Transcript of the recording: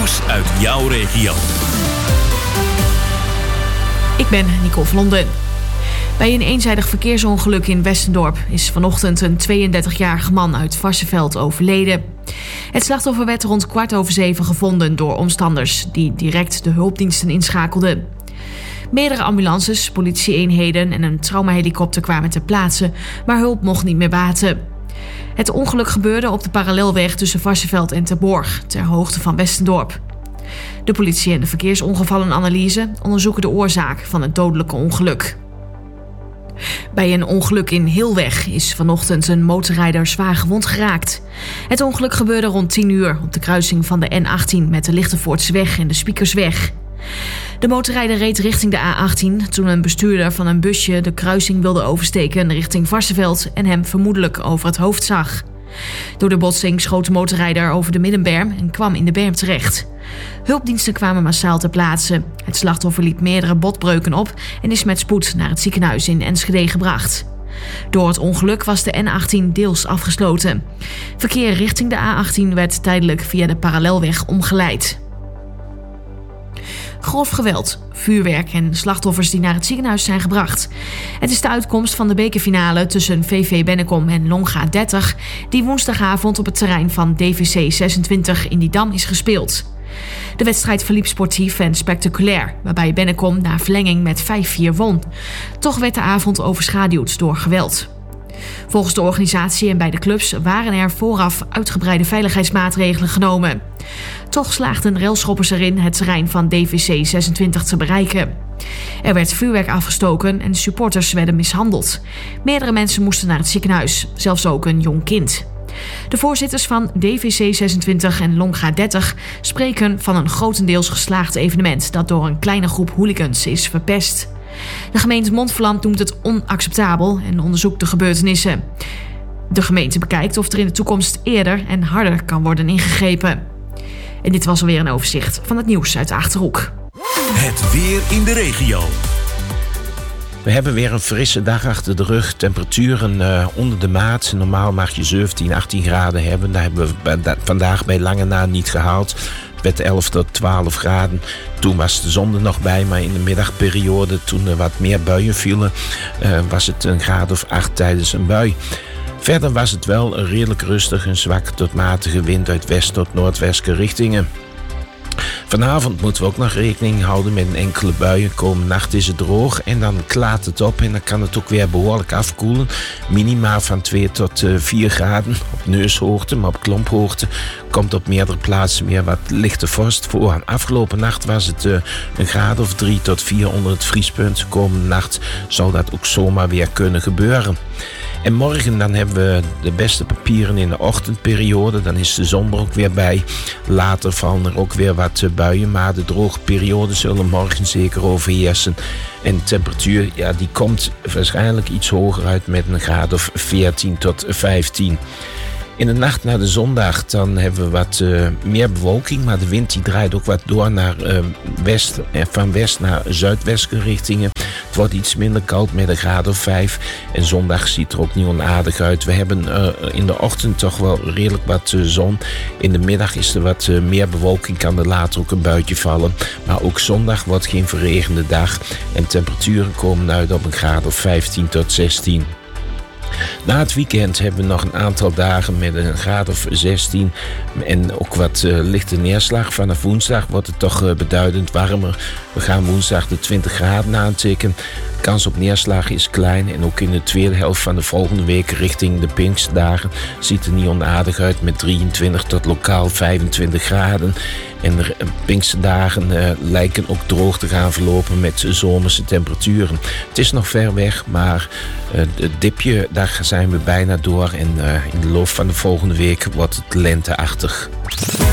nieuws uit jouw regio. Ik ben Nicole Vlonden. Bij een eenzijdig verkeersongeluk in Westendorp is vanochtend een 32-jarige man uit Varsseveld overleden. Het slachtoffer werd rond 6:15 gevonden door omstanders die direct de hulpdiensten inschakelden. Meerdere ambulances, politie-eenheden en een traumahelikopter kwamen ter plaatse, maar hulp mocht niet meer baten. Het ongeluk gebeurde op de parallelweg tussen Varsseveld en Terborg, ter hoogte van Westendorp. De politie en de verkeersongevallenanalyse onderzoeken de oorzaak van het dodelijke ongeluk. Bij een ongeluk in Heelweg is vanochtend een motorrijder zwaar gewond geraakt. Het ongeluk gebeurde rond 10:00 op de kruising van de N18 met de Lichtenvoortseweg en de Spiekersweg. De motorrijder reed richting de A18 toen een bestuurder van een busje de kruising wilde oversteken richting Varsseveld en hem vermoedelijk over het hoofd zag. Door de botsing schoot de motorrijder over de middenberm en kwam in de berm terecht. Hulpdiensten kwamen massaal ter plaatse. Het slachtoffer liep meerdere botbreuken op en is met spoed naar het ziekenhuis in Enschede gebracht. Door het ongeluk was de N18 deels afgesloten. Verkeer richting de A18 werd tijdelijk via de parallelweg omgeleid. Grof geweld, vuurwerk en slachtoffers die naar het ziekenhuis zijn gebracht. Het is de uitkomst van de bekerfinale tussen VV Bennekom en Longa 30... die woensdagavond op het terrein van DVC 26 in Didam is gespeeld. De wedstrijd verliep sportief en spectaculair, waarbij Bennekom na verlenging met 5-4 won. Toch werd de avond overschaduwd door geweld. Volgens de organisatie en bij de clubs waren er vooraf uitgebreide veiligheidsmaatregelen genomen. Toch slaagden railschoppers erin het terrein van DVC 26 te bereiken. Er werd vuurwerk afgestoken en supporters werden mishandeld. Meerdere mensen moesten naar het ziekenhuis, zelfs ook een jong kind. De voorzitters van DVC 26 en Longa 30 spreken van een grotendeels geslaagd evenement dat door een kleine groep hooligans is verpest. De gemeente Montferland noemt het onacceptabel en onderzoekt de gebeurtenissen. De gemeente bekijkt of er in de toekomst eerder en harder kan worden ingegrepen. En dit was alweer een overzicht van het nieuws uit de Achterhoek. Het weer in de regio. We hebben weer een frisse dag achter de rug. Temperaturen onder de maat. Normaal mag je 17, 18 graden hebben. Dat hebben we vandaag bij lange na niet gehaald. Het werd 11 tot 12 graden. Toen was de zon er nog bij, maar in de middagperiode, toen er wat meer buien vielen, was het een graad of 8 tijdens een bui. Verder was het wel redelijk rustig, een zwakke tot matige wind uit west tot noordwestelijke richtingen. Vanavond moeten we ook nog rekening houden met een enkele buien. Komende nacht is het droog en dan klaart het op en dan kan het ook weer behoorlijk afkoelen. Minima van 2 tot 4 graden op neushoogte, maar op klomphoogte komt op meerdere plaatsen weer wat lichte vorst voor. Afgelopen nacht was het een graad of 3 tot 4 onder het vriespunt. Komende nacht zou dat ook zomaar weer kunnen gebeuren. En morgen dan hebben we de beste papieren in de ochtendperiode. Dan is de zon er ook weer bij. Later vallen er ook weer wat buien. Maar de droge perioden zullen morgen zeker overheersen. En de temperatuur die komt waarschijnlijk iets hoger uit met een graad of 14 tot 15. In de nacht naar de zondag dan hebben we wat meer bewolking. Maar de wind die draait ook wat door naar van west naar zuidwestelijke richtingen. Het wordt iets minder koud met een graad of 5. En zondag ziet er ook niet onaardig uit. We hebben in de ochtend toch wel redelijk wat zon. In de middag is er wat meer bewolking. Kan er later ook een buitje vallen. Maar ook zondag wordt geen verregende dag. En temperaturen komen uit op een graad of 15 tot 16. Na het weekend hebben we nog een aantal dagen met een graad of 16 en ook wat lichte neerslag. Vanaf woensdag wordt het toch beduidend warmer. We gaan woensdag de 20 graden aantikken. De kans op neerslag is klein en ook in de tweede helft van de volgende week richting de Pinksterdagen ziet er niet onaardig uit met 23 tot lokaal 25 graden. En de Pinksterdagen lijken ook droog te gaan verlopen met zomerse temperaturen. Het is nog ver weg, maar het dipje, daar zijn we bijna door. En in de loop van de volgende week wordt het lenteachtig.